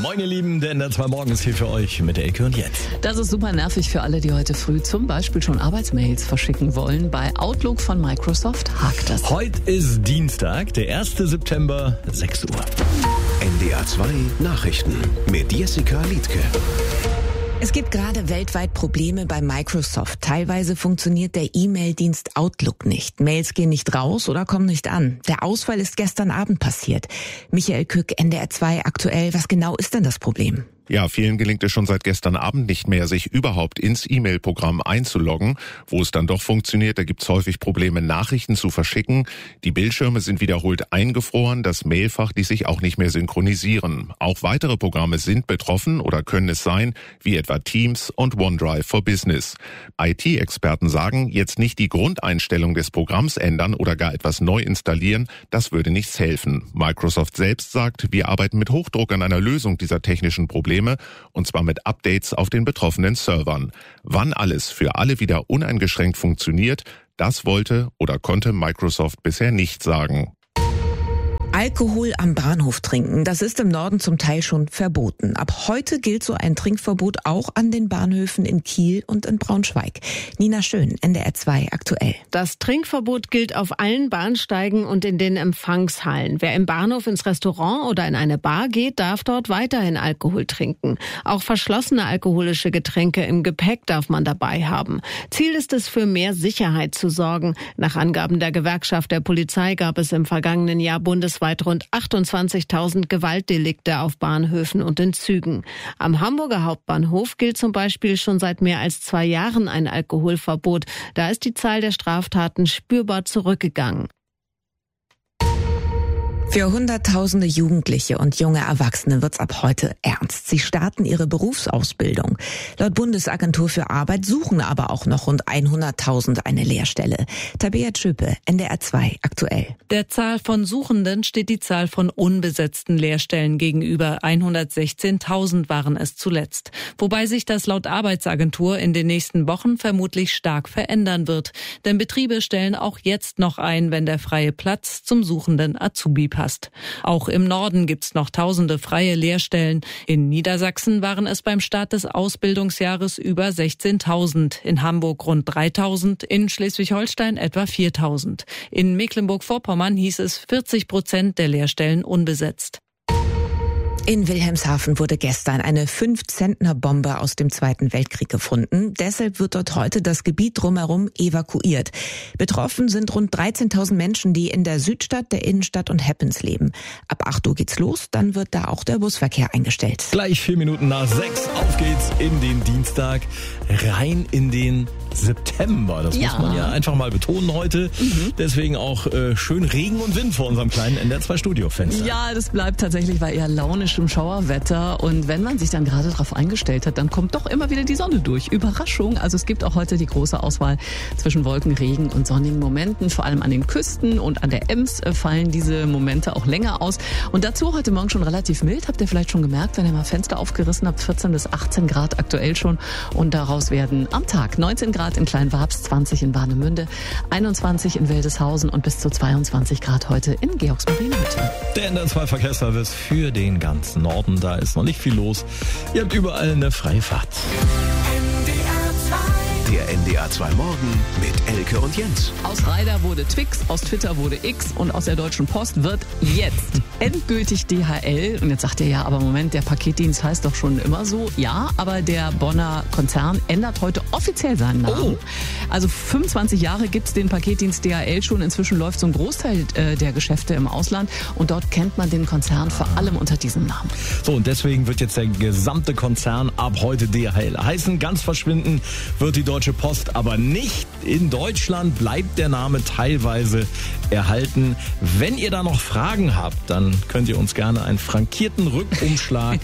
Moin ihr Lieben, der NDR 2 Morgen ist hier für euch mit Elke und Jens. Das ist super nervig für alle, die heute früh zum Beispiel schon Arbeitsmails verschicken wollen. Bei Outlook von Microsoft hakt das. Heute ist Dienstag, der 1. September, 6 Uhr. NDR 2 Nachrichten mit Jessica Liedtke. Es gibt gerade weltweit Probleme bei Microsoft. Teilweise funktioniert der E-Mail-Dienst Outlook nicht. Mails gehen nicht raus oder kommen nicht an. Der Ausfall ist gestern Abend passiert. Michael Kück, NDR 2 aktuell. Was genau ist denn das Problem? Ja, vielen gelingt es schon seit gestern Abend nicht mehr, sich überhaupt ins E-Mail-Programm einzuloggen. Wo es dann doch funktioniert, da gibt's häufig Probleme, Nachrichten zu verschicken. Die Bildschirme sind wiederholt eingefroren, das Mailfach ließ sich auch nicht mehr synchronisieren. Auch weitere Programme sind betroffen oder können es sein, wie etwa Teams und OneDrive for Business. IT-Experten sagen, jetzt nicht die Grundeinstellung des Programms ändern oder gar etwas neu installieren, das würde nichts helfen. Microsoft selbst sagt, wir arbeiten mit Hochdruck an einer Lösung dieser technischen Probleme, und zwar mit Updates auf den betroffenen Servern. Wann alles für alle wieder uneingeschränkt funktioniert, das wollte oder konnte Microsoft bisher nicht sagen. Alkohol am Bahnhof trinken, das ist im Norden zum Teil schon verboten. Ab heute gilt so ein Trinkverbot auch an den Bahnhöfen in Kiel und in Braunschweig. Nina Schön, NDR 2 aktuell. Das Trinkverbot gilt auf allen Bahnsteigen und in den Empfangshallen. Wer im Bahnhof ins Restaurant oder in eine Bar geht, darf dort weiterhin Alkohol trinken. Auch verschlossene alkoholische Getränke im Gepäck darf man dabei haben. Ziel ist es, für mehr Sicherheit zu sorgen. Nach Angaben der Gewerkschaft der Polizei gab es im vergangenen Jahr bundesweit rund 28.000 Gewaltdelikte auf Bahnhöfen und in Zügen. Am Hamburger Hauptbahnhof gilt zum Beispiel schon seit mehr als 2 Jahren ein Alkoholverbot. Da ist die Zahl der Straftaten spürbar zurückgegangen. Für Hunderttausende Jugendliche und junge Erwachsene wird's ab heute ernst. Sie starten ihre Berufsausbildung. Laut Bundesagentur für Arbeit suchen aber auch noch rund 100.000 eine Lehrstelle. Tabea Tschöpe, NDR 2 aktuell. Der Zahl von Suchenden steht die Zahl von unbesetzten Lehrstellen gegenüber. 116.000 waren es zuletzt. Wobei sich das laut Arbeitsagentur in den nächsten Wochen vermutlich stark verändern wird. Denn Betriebe stellen auch jetzt noch ein, wenn der freie Platz zum suchenden Azubi passt. Auch im Norden gibt's noch tausende freie Lehrstellen. In Niedersachsen waren es beim Start des Ausbildungsjahres über 16.000, in Hamburg rund 3.000, in Schleswig-Holstein etwa 4.000. In Mecklenburg-Vorpommern hieß es 40% der Lehrstellen unbesetzt. In Wilhelmshaven wurde gestern eine 5-Zentner-Bombe aus dem Zweiten Weltkrieg gefunden. Deshalb wird dort heute das Gebiet drumherum evakuiert. Betroffen sind rund 13.000 Menschen, die in der Südstadt, der Innenstadt und Heppens leben. Ab 8 Uhr geht's los, dann wird da auch der Busverkehr eingestellt. Gleich 4 Minuten nach 6, auf geht's in den Dienstag, rein in den September. Das muss man ja einfach mal betonen heute. Deswegen auch schön Regen und Wind vor unserem kleinen NDR 2 Studiofenster. Ja, das bleibt tatsächlich bei eher launischem Schauerwetter. Und wenn man sich dann gerade darauf eingestellt hat, dann kommt doch immer wieder die Sonne durch. Überraschung. Also es gibt auch heute die große Auswahl zwischen Wolken, Regen und sonnigen Momenten. Vor allem an den Küsten und an der Ems fallen diese Momente auch länger aus. Und dazu heute Morgen schon relativ mild. Habt ihr vielleicht schon gemerkt, wenn ihr mal Fenster aufgerissen habt, 14 bis 18 Grad aktuell schon. Und daraus werden am Tag 19 Grad in Kleinwabs, 20 in Warnemünde, 21 in Wildeshausen und bis zu 22 Grad heute in Georgsmarienhütte. Der NDR 2 Verkehrsservice für den ganzen Norden. Da ist noch nicht viel los. Ihr habt überall eine freie Fahrt. Der NDR 2 Morgen mit Elke und Jens. Aus Ryder wurde Twix, aus Twitter wurde X und aus der Deutschen Post wird jetzt endgültig DHL. Und jetzt sagt ihr ja, aber Moment, der Paketdienst heißt doch schon immer so. Ja, aber der Bonner Konzern ändert heute offiziell seinen Namen. Also 25 Jahre gibt's den Paketdienst DHL schon. Inzwischen läuft so ein Großteil der Geschäfte im Ausland. Und dort kennt man den Konzern vor allem unter diesem Namen. So, und deswegen wird jetzt der gesamte Konzern ab heute DHL heißen. Ganz verschwinden wird die Deutsche Post aber nicht. In Deutschland bleibt der Name teilweise erhalten. Wenn ihr da noch Fragen habt, dann könnt ihr uns gerne einen frankierten Rückumschlag